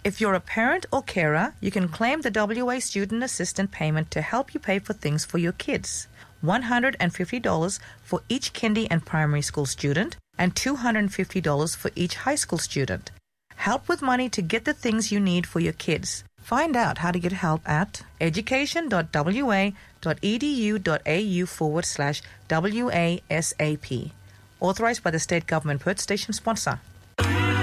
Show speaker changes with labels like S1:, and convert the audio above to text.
S1: If you're a parent or carer, you can claim the WA Student Assistant payment to help you pay for things for your kids. $150 for each kindy and primary school student and $250 for each high school student. Help with money to get the things you need for your kids. Find out how to get help at education.wa.edu.au/WASAP. Authorised by the State Government. Perth Station sponsor.